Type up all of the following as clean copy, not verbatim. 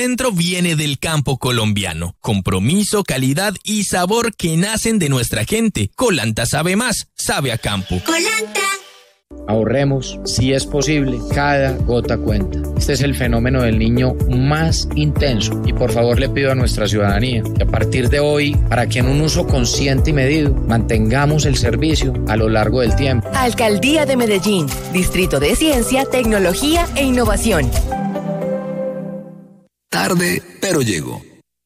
Centro viene del campo colombiano. Compromiso, calidad y sabor que nacen de nuestra gente. Colanta sabe más, sabe a campo. Colanta. Ahorremos, si es posible, cada gota cuenta. Este es el fenómeno del niño más intenso y por favor le pido a nuestra ciudadanía que a partir de hoy, para que en un uso consciente y medido, mantengamos el servicio a lo largo del tiempo. Alcaldía de Medellín, Distrito de Ciencia, Tecnología e Innovación. Tarde, pero llego.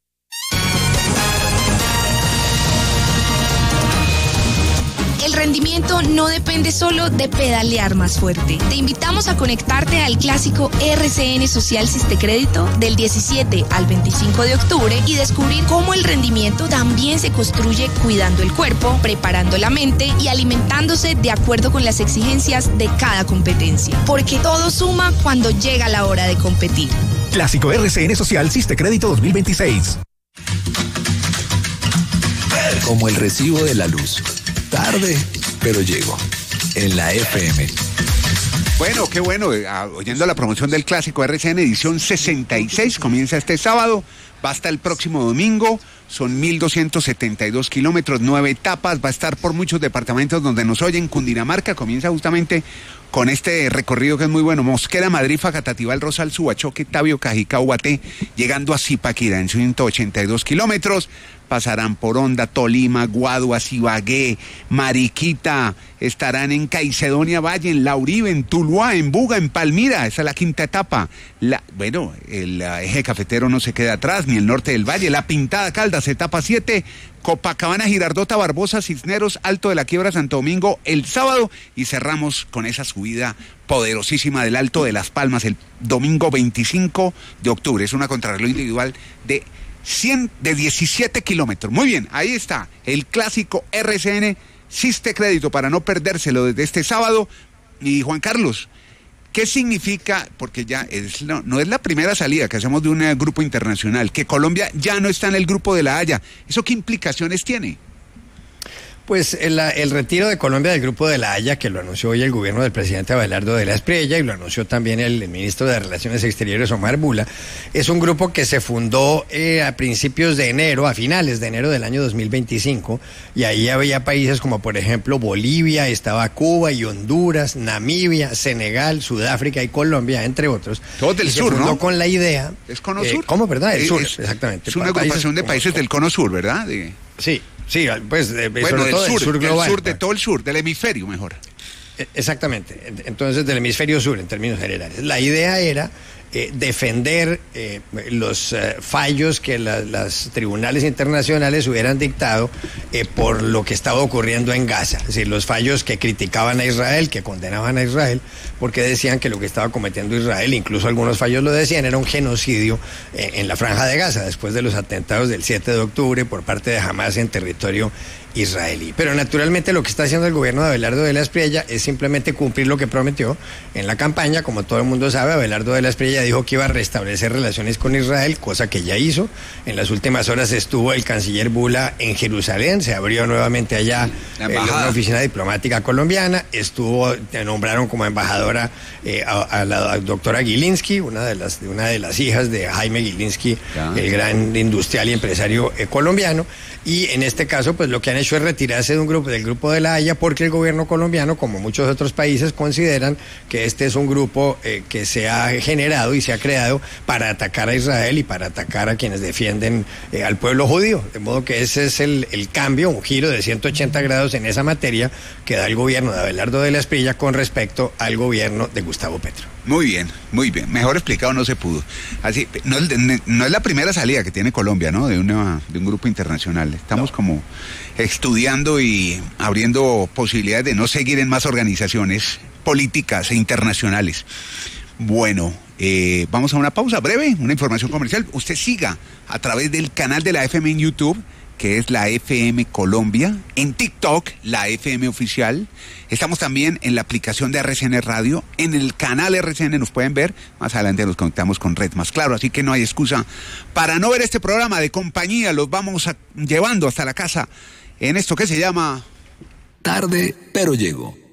El rendimiento no depende solo de pedalear más fuerte. Te invitamos a conectarte al clásico RCN Social Sistecrédito del 17 al 25 de octubre y descubrir cómo el rendimiento también se construye cuidando el cuerpo, preparando la mente y alimentándose de acuerdo con las exigencias de cada competencia. Porque todo suma cuando llega la hora de competir. Clásico RCN Social Sistecrédito 2026. Como el recibo de la luz. Tarde, pero llego. En la FM. Bueno, qué bueno. Oyendo la promoción del Clásico RCN edición 66. Comienza este sábado. Va hasta el próximo domingo. Son 1.272 kilómetros, 9 etapas. Va a estar por muchos departamentos donde nos oyen. Cundinamarca comienza justamente con este recorrido que es muy bueno. Mosquera, Madrid, Facatativá, Rosal, Subachoque, Tabio, Cajicá, Ubaté, llegando a Zipaquirá en 182 kilómetros. Pasarán por Honda, Tolima, Guaduas, Ibagué, Mariquita, estarán en Caicedonia Valle, en La Uribe, en Tuluá, en Buga, en Palmira. Esa es la quinta etapa. El eje cafetero no se queda atrás, ni el norte del valle. La Pintada, Caldas, etapa 7. Copacabana, Girardota, Barbosa, Cisneros, Alto de la Quiebra, Santo Domingo el sábado y cerramos con esa subida poderosísima del Alto de Las Palmas el domingo 25 de octubre. Es una contrarreloj individual de 17 kilómetros. Muy bien, ahí está el Clásico RCN Sistecrédito para no perdérselo desde este sábado. Y Juan Carlos, ¿qué significa? Porque ya no es la primera salida que hacemos de un grupo internacional, que Colombia ya no está en el grupo de La Haya. ¿Eso qué implicaciones tiene? Pues el retiro de Colombia del Grupo de La Haya, que lo anunció hoy el gobierno del presidente Abelardo de la Espriella y lo anunció también el ministro de Relaciones Exteriores, Omar Bula, es un grupo que se fundó a principios de enero, a finales de enero del año 2025, y ahí había países como por ejemplo Bolivia, estaba Cuba y Honduras, Namibia, Senegal, Sudáfrica y Colombia, entre otros. Todos del sur, ¿no? Se fundó con la idea... ¿Es Cono Sur? ¿Cómo, verdad? El sur, exactamente. Es una agrupación de países del Cono Sur, ¿verdad? Sí. Sí, pues bueno, sobre todo del sur global. Sur, de todo el sur, del hemisferio mejor. Exactamente, entonces del hemisferio sur en términos generales. La idea era defender los fallos que las tribunales internacionales hubieran dictado por lo que estaba ocurriendo en Gaza, es decir, los fallos que criticaban a Israel, que condenaban a Israel, porque decían que lo que estaba cometiendo Israel, incluso algunos fallos lo decían, era un genocidio en la Franja de Gaza, después de los atentados del 7 de octubre por parte de Hamas en territorio israelí. Pero naturalmente lo que está haciendo el gobierno de Abelardo de la Espriella es simplemente cumplir lo que prometió en la campaña. Como todo el mundo sabe, Abelardo de la Espriella dijo que iba a restablecer relaciones con Israel, cosa que ya hizo. En las últimas horas estuvo el canciller Bula en Jerusalén, se abrió nuevamente allá una oficina diplomática colombiana, nombraron como embajadora a la doctora Gilinski, una de las hijas de Jaime Gilinski, el gran industrial y empresario colombiano. Y en este caso, pues lo que han hecho es retirarse del Grupo de La Haya, porque el gobierno colombiano, como muchos otros países, consideran que este es un grupo que se ha generado y se ha creado para atacar a Israel y para atacar a quienes defienden al pueblo judío. De modo que ese es el cambio, un giro de 180 grados en esa materia que da el gobierno de Abelardo de la Espriella con respecto al gobierno de Gustavo Petro. Muy bien, muy bien. Mejor explicado no se pudo. Así, no es la primera salida que tiene Colombia, ¿no? De un grupo internacional. Estamos como estudiando y abriendo posibilidades de no seguir en más organizaciones políticas e internacionales. Bueno, vamos a una pausa breve, una información comercial. Usted siga a través del canal de la FM en YouTube, que es la FM Colombia, en TikTok, la FM Oficial. Estamos también en la aplicación de RCN Radio, en el canal RCN nos pueden ver, más adelante nos conectamos con Red Más Claro, así que no hay excusa para no ver este programa de compañía, los vamos llevando hasta la casa en esto que se llama... Tarde, pero llego.